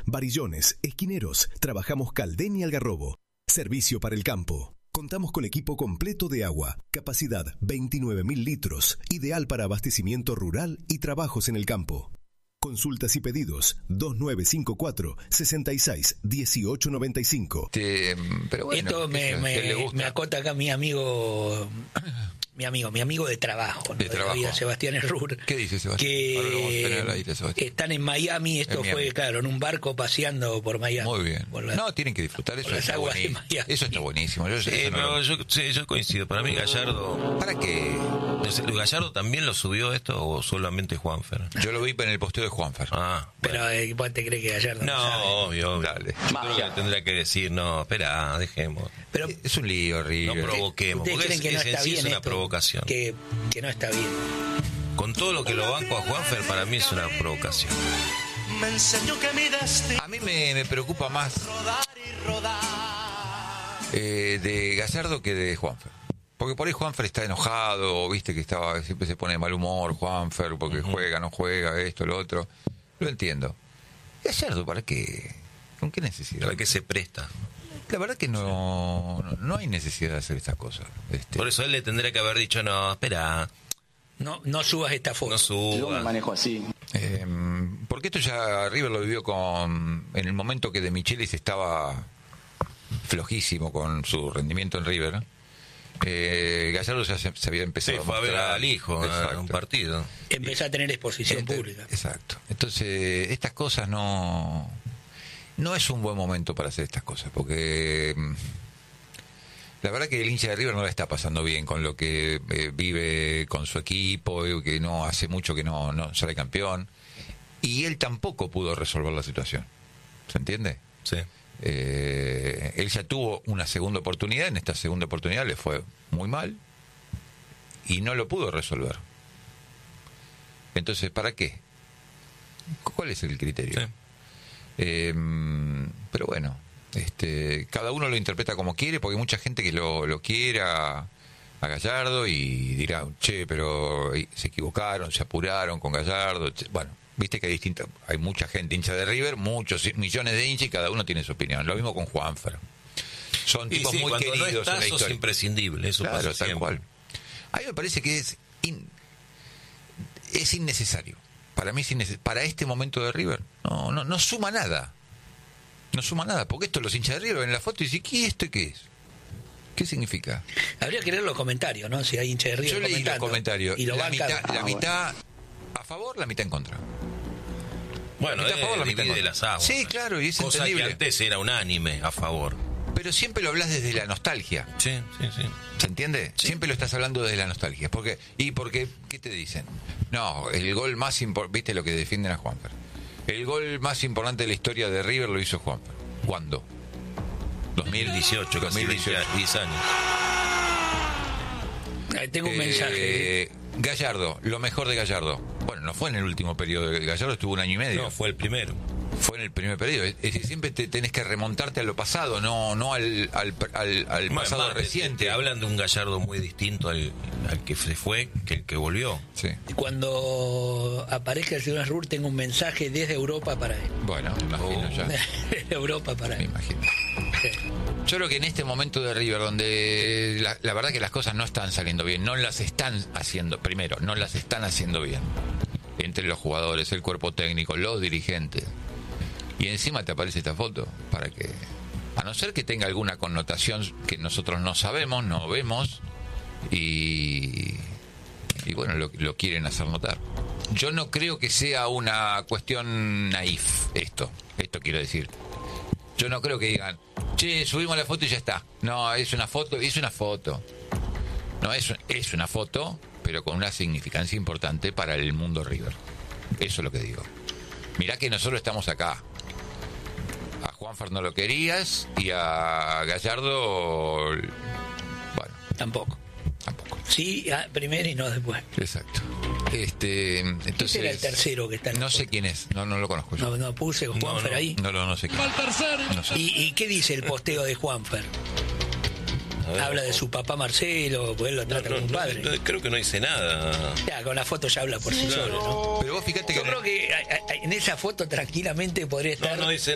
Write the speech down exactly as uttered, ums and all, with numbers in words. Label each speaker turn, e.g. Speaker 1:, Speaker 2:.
Speaker 1: Varillones, Esquineros, trabajamos Caldén y Algarrobo. Servicio para el campo. Contamos con equipo completo de agua, capacidad veintinueve mil litros, ideal para abastecimiento rural y trabajos en el campo. Consultas y pedidos dos nueve cinco cuatro, seis seis uno ocho nueve cinco.
Speaker 2: Te, pero bueno,
Speaker 3: esto me,
Speaker 2: eso,
Speaker 3: me, me acota acá mi amigo, mi amigo, mi amigo de trabajo, ¿no?
Speaker 2: de,
Speaker 3: de
Speaker 2: trabajo.
Speaker 3: la vida, Sebastián Errur.
Speaker 2: ¿Qué dice Sebastián?
Speaker 3: Que
Speaker 2: Ahora lo vamos a tener al aire, Sebastián.
Speaker 3: Están en Miami, esto
Speaker 2: en
Speaker 3: fue,
Speaker 2: Miami.
Speaker 3: claro, en un barco paseando por Miami.
Speaker 2: Muy bien.
Speaker 3: La,
Speaker 2: no, tienen que disfrutar, eso está buenísimo. Eso está buenísimo. Yo,
Speaker 4: sí,
Speaker 2: eso
Speaker 4: pero
Speaker 2: no lo...
Speaker 4: yo, sí, yo coincido. Para mí Gallardo...
Speaker 2: ¿Para qué?
Speaker 4: ¿Gallardo también lo subió esto o solamente Juanfer?
Speaker 2: Yo lo vi en el posteo de Juanfer.
Speaker 4: Ah,
Speaker 3: bueno. Pero eh, ¿vos te crees que Gallardo no,
Speaker 4: no
Speaker 3: sabe?
Speaker 4: obvio, dale. Yo creo que tendrá que decir, no, espera, dejemos.
Speaker 2: Pero es un lío horrible.
Speaker 4: No provoquemos, porque
Speaker 3: creen
Speaker 4: es,
Speaker 3: que no
Speaker 4: es,
Speaker 3: está
Speaker 4: sí
Speaker 3: bien
Speaker 4: es una
Speaker 3: esto?
Speaker 4: provocación.
Speaker 3: Que, que no está bien.
Speaker 4: Con todo lo que lo banco a Juanfer, para mí es una provocación.
Speaker 2: A mí me, me preocupa más eh, de Gallardo que de Juanfer. Porque por ahí Juanfer está enojado, viste que estaba siempre se pone de mal humor Juanfer, porque uh-huh. juega, no juega, esto, lo otro. Lo entiendo. Gallardo, ¿para qué? ¿Con qué necesidad?
Speaker 4: ¿Para qué se presta?
Speaker 2: La verdad que no, no, no hay necesidad de hacer estas cosas. Este...
Speaker 4: Por eso él le tendría que haber dicho, no, espera...
Speaker 3: No, no subas esta foto.
Speaker 4: No subas.
Speaker 5: Yo me manejo así.
Speaker 2: Eh, porque esto ya River lo vivió con en el momento que De Michelis estaba flojísimo con su rendimiento en River. Eh, Gallardo ya se, se había empezado
Speaker 4: sí,
Speaker 2: a
Speaker 4: fue
Speaker 2: mostrar
Speaker 4: a ver al hijo a un partido.
Speaker 3: Empezó a tener exposición
Speaker 2: este,
Speaker 3: pública.
Speaker 2: Exacto. Entonces, estas cosas no... No es un buen momento para hacer estas cosas, porque... La verdad que el hincha de River no la está pasando bien con lo que eh, vive con su equipo, eh, que no hace mucho que no, no sale campeón. Y él tampoco pudo resolver la situación. ¿Se entiende?
Speaker 4: Sí.
Speaker 2: Eh, él ya tuvo una segunda oportunidad, en esta segunda oportunidad le fue muy mal y no lo pudo resolver. Entonces, ¿para qué? ¿Cuál es el criterio?
Speaker 4: Sí.
Speaker 2: Eh, pero bueno... Este, cada uno lo interpreta como quiere, porque hay mucha gente que lo, lo quiere a, a Gallardo y dirá, che, pero se equivocaron, se apuraron con Gallardo. Che. Bueno, viste que hay distintas, hay mucha gente hincha de River, muchos millones de hinchas y cada uno tiene su opinión. Lo mismo con Juanfer. Son tipos
Speaker 4: sí,
Speaker 2: muy
Speaker 4: cuando
Speaker 2: queridos
Speaker 4: no estás,
Speaker 2: en la historia.
Speaker 4: Sos imprescindible, eso
Speaker 2: claro,
Speaker 4: pasa
Speaker 2: tal
Speaker 4: siempre.
Speaker 2: cual. A mí me parece que es in, es innecesario. Para mí es innecesario. Para este momento de River no, no, no suma nada. No suma nada, porque esto los hinchas de River ven la foto y dicen, ¿qué esto qué es? ¿Qué significa?
Speaker 3: Habría que leer los comentarios, ¿no? Si hay hinchas de River.
Speaker 2: Yo leí los comentarios.
Speaker 3: Y lo
Speaker 2: la mitad,
Speaker 3: ah,
Speaker 2: la
Speaker 3: bueno.
Speaker 2: mitad a favor, la mitad en contra.
Speaker 4: Bueno,
Speaker 2: la mitad
Speaker 4: eh,
Speaker 2: a favor, la mitad en
Speaker 4: divide
Speaker 2: contra.
Speaker 4: las aguas.
Speaker 2: Sí, claro, y es
Speaker 4: cosa
Speaker 2: entendible.
Speaker 4: que antes era unánime a favor.
Speaker 2: Pero siempre lo hablas desde la nostalgia.
Speaker 4: Sí, sí, sí.
Speaker 2: ¿Se entiende? Sí. Siempre lo estás hablando desde la nostalgia. Porque, ¿y porque qué te dicen? No, el gol más importante, viste lo que defienden a Juanfer. El gol más importante de la historia de River lo hizo Juanfer. ¿Cuándo?
Speaker 4: dos mil dieciocho, casi diez años.
Speaker 3: Tengo un
Speaker 2: eh,
Speaker 3: mensaje.
Speaker 2: Gallardo, lo mejor de Gallardo. Bueno, no fue en el último periodo. Gallardo estuvo un año y medio.
Speaker 4: No, fue el primero.
Speaker 2: Fue en el primer periodo. Es decir, siempre te tenés que remontarte a lo pasado, no no al, al, al, al
Speaker 4: Más,
Speaker 2: pasado
Speaker 4: más,
Speaker 2: reciente.
Speaker 4: Te, te hablan de un Gallardo muy distinto al, al que se fue que el que volvió.
Speaker 2: Sí.
Speaker 3: Cuando aparezca el señor Errur, tengo un mensaje desde Europa para él.
Speaker 2: Bueno, me imagino
Speaker 4: Oh.
Speaker 2: ya.
Speaker 3: Desde Europa para
Speaker 2: Me
Speaker 3: él.
Speaker 2: imagino.
Speaker 3: Sí.
Speaker 2: Yo creo que en este momento de River, donde la, la verdad que las cosas no están saliendo bien, no las están haciendo, primero, no las están haciendo bien. Entre los jugadores, el cuerpo técnico, los dirigentes. Y encima te aparece esta foto para que, a no ser que tenga alguna connotación que nosotros no sabemos, no vemos, y, y bueno, lo, lo quieren hacer notar. Yo no creo que sea una cuestión naif esto, esto quiero decir. Yo no creo que digan, che, subimos la foto y ya está. No, es una foto, es una foto. No, es, es una foto, pero con una significancia importante para el mundo River. Eso es lo que digo. Mirá que nosotros estamos acá. A Juanfer no lo querías y a Gallardo, bueno,
Speaker 3: Tampoco.
Speaker 2: tampoco.
Speaker 3: Sí, ah, primero y no después.
Speaker 2: Exacto. Este, entonces,
Speaker 3: ¿Quién será el tercero que está en la
Speaker 2: no sé
Speaker 3: foto?
Speaker 2: quién es, no, no lo conozco yo.
Speaker 3: No, no puse Juanfer
Speaker 4: No, no.
Speaker 3: ahí.
Speaker 2: No, no, no sé quién. No sé.
Speaker 3: ¿Y, ¿Y qué dice el posteo de Juanfer? Habla de su papá Marcelo, pues él lo trata
Speaker 4: No,
Speaker 3: como un
Speaker 4: no,
Speaker 3: padre.
Speaker 4: no, creo que no dice nada.
Speaker 3: Ya, con la foto ya habla por sí solo, ¿no?
Speaker 2: Pero vos fíjate que
Speaker 3: Yo creo que a- a- en esa foto tranquilamente podría estar
Speaker 4: No, no dice